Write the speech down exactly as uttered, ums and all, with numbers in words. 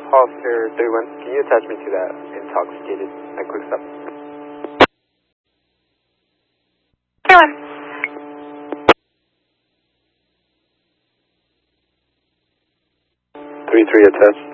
Officer thirty-one, can you attach me to that intoxicated at quick stop? thirty-one. three three attached.